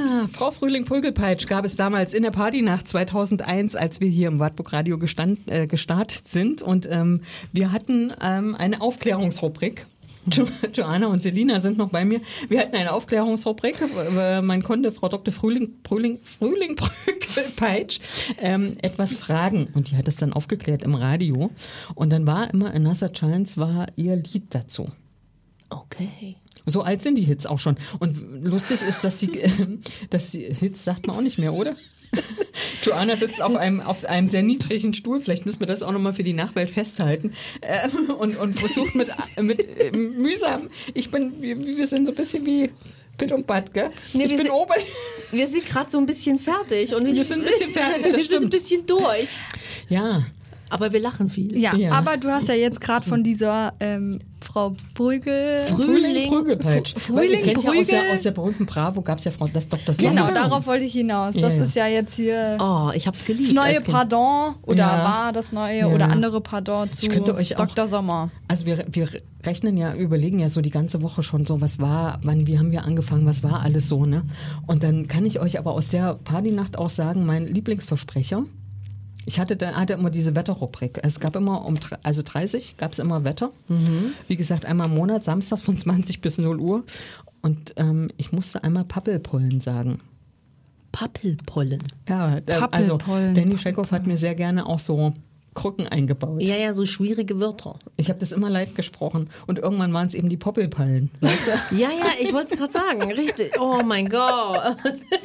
Ja, Frau Frühling-Prügelpeitsch gab es damals in der Partynacht 2001, als wir hier im Wartburg Radio gestartet sind. Und wir hatten eine Aufklärungsrubrik. Joanna und Selina sind noch bei mir. Wir hatten eine Aufklärungsrubrik. Man konnte Frau Dr. Frühling-Prügelpeitsch etwas fragen. Und die hat es dann aufgeklärt im Radio. Und dann war immer Another Chance war ihr Lied dazu. Okay. So alt sind die Hits auch schon. Und lustig ist, dass die Hits sagt man auch nicht mehr, oder? Joanna sitzt auf einem sehr niedrigen Stuhl. Vielleicht müssen wir das auch nochmal für die Nachwelt festhalten. Und versucht mit mühsam. Wir sind so ein bisschen wie Pitt und Bad, gell? Nee, wir sind gerade so ein bisschen fertig. Und wir sind ein bisschen fertig, wir sind ein bisschen durch. Ja. Aber wir lachen viel. Ja, aber du hast ja jetzt gerade von dieser Frau Frühling-Prügelpeitsch. Ihr kennt ja aus der berühmten Bravo gab es ja das Dr. Sommer. Genau, darauf wollte ich hinaus. Das ist ja jetzt hier ich hab's geliebt, das neue Pardon oder war das neue oder andere Pardon zu Dr. Sommer. Also wir überlegen ja so die ganze Woche schon so, wie haben wir angefangen, was war alles so, ne? Und dann kann ich euch aber aus der Partynacht auch sagen, mein Lieblingsversprecher. Ich hatte immer diese Wetterrubrik. Es gab immer 30 gab es immer Wetter. Mhm. Wie gesagt, einmal im Monat, samstags von 20 bis 0 Uhr. Und ich musste einmal Pappelpollen sagen. Pappelpollen? Ja, also Danny Scheckhoff hat mir sehr gerne auch so Krücken eingebaut. Ja, so schwierige Wörter. Ich habe das immer live gesprochen. Und irgendwann waren es eben die Poppelpollen. Weißt du? Ja, ich wollte es gerade sagen. Richtig. Oh mein Gott.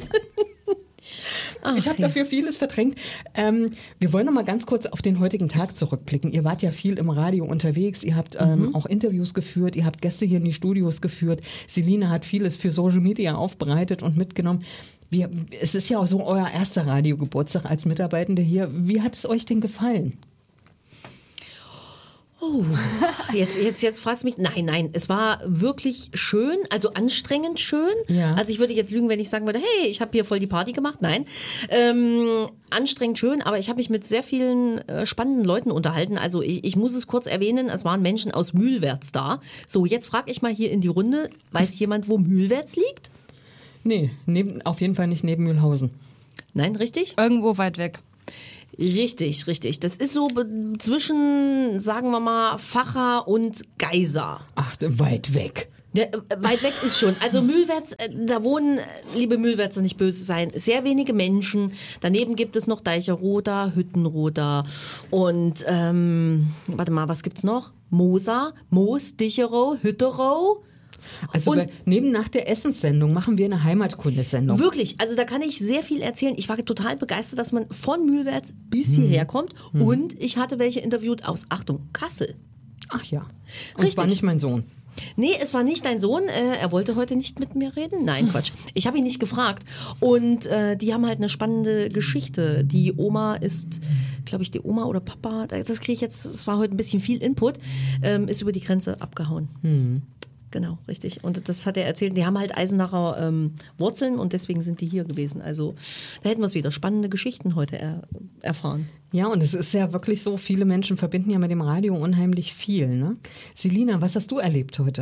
Ich habe dafür vieles verdrängt. Wir wollen noch mal ganz kurz auf den heutigen Tag zurückblicken. Ihr wart ja viel im Radio unterwegs. Ihr habt auch Interviews geführt. Ihr habt Gäste hier in die Studios geführt. Selina hat vieles für Social Media aufbereitet und mitgenommen. Es ist ja auch so euer erster Radiogeburtstag als Mitarbeitende hier. Wie hat es euch denn gefallen? Oh, jetzt fragst du mich. Nein, es war wirklich schön, also anstrengend schön. Ja. Also ich würde jetzt lügen, wenn ich sagen würde, hey, ich habe hier voll die Party gemacht. Nein, anstrengend schön, aber ich habe mich mit sehr vielen spannenden Leuten unterhalten. Also ich muss es kurz erwähnen, es waren Menschen aus Mühlwärts da. So, jetzt frage ich mal hier in die Runde, weiß jemand, wo Mühlwärts liegt? Nee, auf jeden Fall nicht neben Mühlhausen. Nein, richtig? Irgendwo weit weg. Richtig. Das ist so zwischen, sagen wir mal, Vacha und Geisa. Ach, weit weg. Ja, weit weg ist schon. Also Mühlwärts, da wohnen, liebe Mühlwärtser, nicht böse sein, sehr wenige Menschen. Daneben gibt es noch Deicheroda, Hüttenroda und, warte mal, was gibt's noch? Moos, Dicherow, Hütterow. Also neben nach der Essenssendung machen wir eine Heimatkundesendung. Wirklich, also da kann ich sehr viel erzählen. Ich war total begeistert, dass man von Mühlwärts bis hierher kommt. Und ich hatte welche interviewt aus, Achtung, Kassel. Ach ja, und es war nicht mein Sohn. Nee, es war nicht dein Sohn. Er wollte heute nicht mit mir reden. Nein, Quatsch. Ich habe ihn nicht gefragt. Und die haben halt eine spannende Geschichte. Die Oma ist, glaube ich, die Oma oder Papa, das kriege ich jetzt, es war heute ein bisschen viel Input, ist über die Grenze abgehauen. Genau, richtig. Und das hat er erzählt. Die haben halt Eisenacher Wurzeln und deswegen sind die hier gewesen. Also da hätten wir es wieder. Spannende Geschichten heute erfahren. Ja, und es ist ja wirklich so, viele Menschen verbinden ja mit dem Radio unheimlich viel. Ne? Selina, was hast du erlebt heute?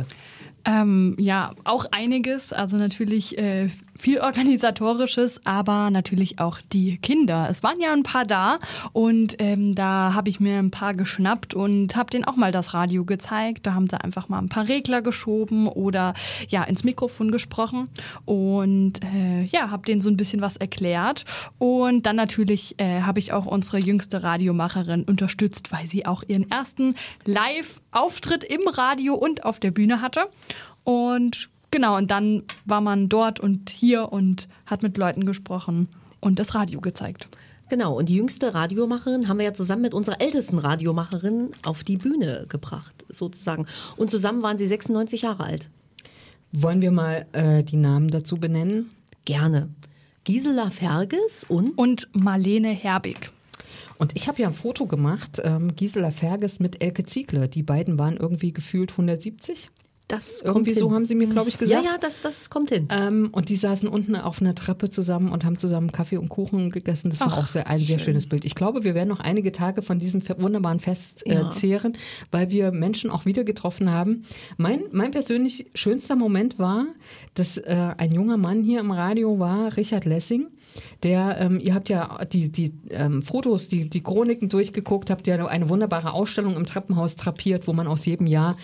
Ja, auch einiges. Also natürlich viel Organisatorisches, aber natürlich auch die Kinder. Es waren ja ein paar da und da habe ich mir ein paar geschnappt und habe denen auch mal das Radio gezeigt. Da haben sie einfach mal ein paar Regler geschoben oder ja ins Mikrofon gesprochen und habe denen so ein bisschen was erklärt. Und dann natürlich habe ich auch unsere jüngste Radiomacherin unterstützt, weil sie auch ihren ersten Live-Auftritt im Radio und auf der Bühne hatte. Und genau, und dann war man dort und hier und hat mit Leuten gesprochen und das Radio gezeigt. Genau, und die jüngste Radiomacherin haben wir ja zusammen mit unserer ältesten Radiomacherin auf die Bühne gebracht, sozusagen. Und zusammen waren sie 96 Jahre alt. Wollen wir mal die Namen dazu benennen? Gerne. Gisela Ferges und Marlene Herbig. Und ich habe ja ein Foto gemacht, Gisela Ferges mit Elke Ziegler. Die beiden waren irgendwie gefühlt 170. Das Irgendwie kommt so hin. haben sie mir, glaube ich, gesagt. Ja, das kommt hin. Und die saßen unten auf einer Treppe zusammen und haben zusammen Kaffee und Kuchen gegessen. Das war auch ein sehr schönes Bild. Ich glaube, wir werden noch einige Tage von diesem wunderbaren Fest zehren, weil wir Menschen auch wieder getroffen haben. Mein persönlich schönster Moment war, dass ein junger Mann hier im Radio war, Richard Lessing. Ihr habt ja die Fotos, die Chroniken durchgeguckt, habt ja eine wunderbare Ausstellung im Treppenhaus drapiert, wo man aus jedem Jahr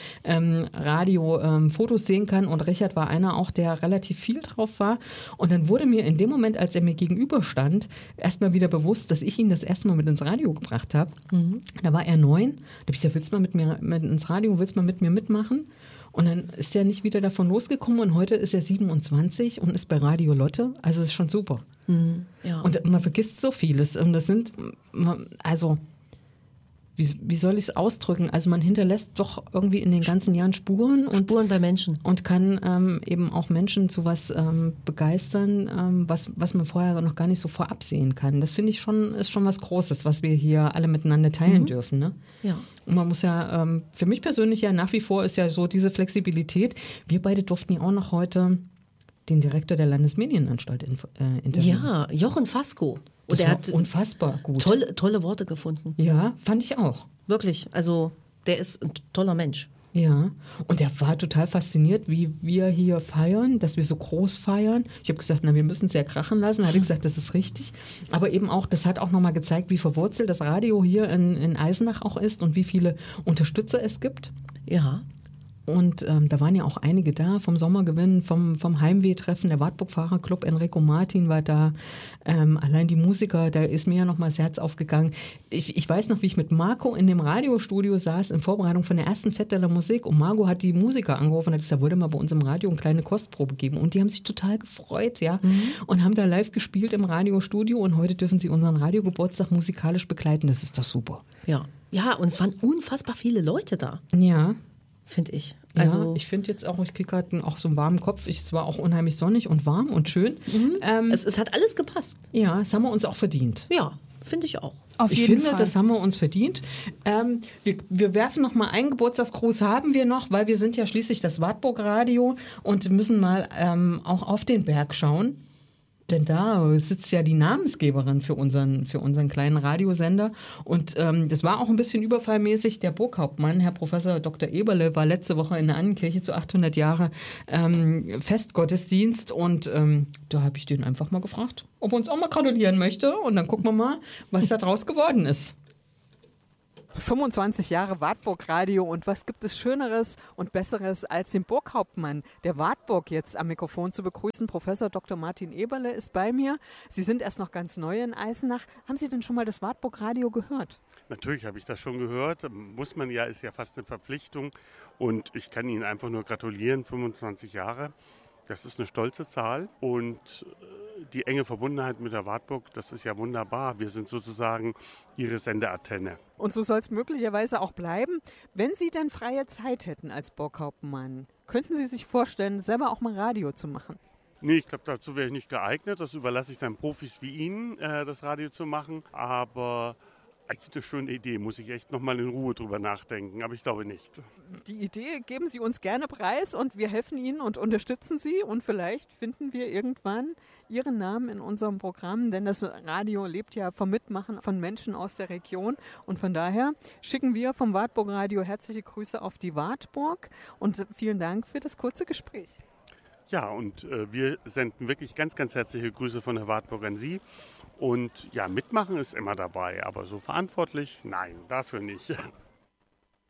Fotos sehen kann. Und Richard war einer auch, der relativ viel drauf war. Und dann wurde mir in dem Moment, als er mir gegenüberstand, erstmal wieder bewusst, dass ich ihn das erste Mal mit ins Radio gebracht habe. Da war er 9. Da habe ich gesagt, willst du mal mit mir ins Radio, willst du mal mit mir mitmachen? Und dann ist er nicht wieder davon losgekommen und heute ist er 27 und ist bei Radio Lotte. Also es ist schon super. Ja. Und man vergisst so vieles. Und das sind, also, wie soll ich es ausdrücken? Also man hinterlässt doch irgendwie in den ganzen Jahren Spuren. Spuren bei Menschen. Und kann eben auch Menschen zu was begeistern, was man vorher noch gar nicht so vorab sehen kann. Das finde ich ist schon was Großes, was wir hier alle miteinander teilen dürfen. Ne? Ja. Und man muss ja, für mich persönlich ja nach wie vor ist ja so diese Flexibilität. Wir beide durften ja auch noch heute den Direktor der Landesmedienanstalt interviewen. Ja, Jochen Fasko. Das Und er war hat unfassbar gut. tolle Worte gefunden. Ja, fand ich auch. Wirklich. Also der ist ein toller Mensch. Ja, und er war total fasziniert, wie wir hier feiern, dass wir so groß feiern. Ich habe gesagt, wir müssen es ja krachen lassen. Er hat gesagt, das ist richtig. Aber eben auch, das hat auch nochmal gezeigt, wie verwurzelt das Radio hier in Eisenach auch ist und wie viele Unterstützer es gibt. Ja. Und da waren ja auch einige da vom Sommergewinn, vom Heimwehtreffen, der Wartburg-Fahrerclub, Enrico Martin war da, allein die Musiker, da ist mir ja noch mal das Herz aufgegangen. Ich weiß noch, wie ich mit Marco in dem Radiostudio saß in Vorbereitung von der ersten Fête de la Musique und Marco hat die Musiker angerufen und hat gesagt, wollte mal bei uns im Radio eine kleine Kostprobe geben und die haben sich total gefreut, ja, und haben da live gespielt im Radiostudio und heute dürfen sie unseren Radiogeburtstag musikalisch begleiten, das ist doch super. Ja, und es waren unfassbar viele Leute da. Ja. Finde ich. Also Also ich finde jetzt auch, ich kriege gerade auch so einen warmen Kopf. Es war auch unheimlich sonnig und warm und schön. es hat alles gepasst. Ja, das haben wir uns auch verdient. Ja, finde ich auch. Auf Ich jeden finde, Fall. das haben wir uns verdient. Wir werfen noch mal einen Geburtstagsgruß haben wir noch, weil wir sind ja schließlich das Wartburg-Radio und müssen mal auch auf den Berg schauen. Denn da sitzt ja die Namensgeberin für unseren kleinen Radiosender. Und das war auch ein bisschen überfallmäßig. Der Burghauptmann, Herr Professor Dr. Eberle, war letzte Woche in der Annenkirche zu 800 Jahre Festgottesdienst. Und da habe ich den einfach mal gefragt, ob er uns auch mal gratulieren möchte. Und dann gucken wir mal, was da draus geworden ist. 25 Jahre Wartburg-Radio und was gibt es Schöneres und Besseres als den Burghauptmann der Wartburg jetzt am Mikrofon zu begrüßen. Professor Dr. Martin Eberle ist bei mir. Sie sind erst noch ganz neu in Eisenach. Haben Sie denn schon mal das Wartburg-Radio gehört? Natürlich habe ich das schon gehört. Muss man ja, ist ja fast eine Verpflichtung. Und ich kann Ihnen einfach nur gratulieren, 25 Jahre. Das ist eine stolze Zahl und die enge Verbundenheit mit der Wartburg, das ist ja wunderbar. Wir sind sozusagen Ihre Sendeantenne. Und so soll es möglicherweise auch bleiben. Wenn Sie denn freie Zeit hätten als Burghauptmann, könnten Sie sich vorstellen, selber auch mal Radio zu machen? Nee, ich glaube, dazu wäre ich nicht geeignet. Das überlasse ich dann Profis wie Ihnen, das Radio zu machen. Aber eigentlich eine schöne Idee, muss ich echt noch mal in Ruhe drüber nachdenken, aber ich glaube nicht. Die Idee geben Sie uns gerne preis und wir helfen Ihnen und unterstützen Sie und vielleicht finden wir irgendwann Ihren Namen in unserem Programm, denn das Radio lebt ja vom Mitmachen von Menschen aus der Region und von daher schicken wir vom Wartburg Radio herzliche Grüße auf die Wartburg und vielen Dank für das kurze Gespräch. Ja, und wir senden wirklich ganz, ganz herzliche Grüße von der Wartburg an Sie. Und ja, mitmachen ist immer dabei, aber so verantwortlich, nein, dafür nicht.